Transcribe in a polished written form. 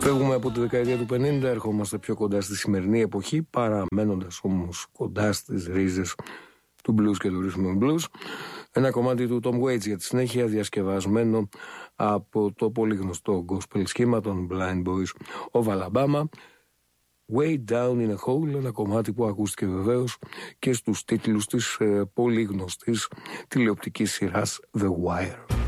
Φεύγουμε από τη δεκαετία του 50, ερχόμαστε πιο κοντά στη σημερινή εποχή, παραμένοντας όμως κοντά στις ρίζες του blues και του rhythm and blues. Ένα κομμάτι του Tom Waits για τη συνέχεια, διασκευασμένο από το πολύ γνωστό gospel σχήμα των Blind Boys of Alabama. Way Down in a Hole, ένα κομμάτι που ακούστηκε βεβαίως και στους τίτλους της πολύ γνωστής τηλεοπτικής σειράς The Wire.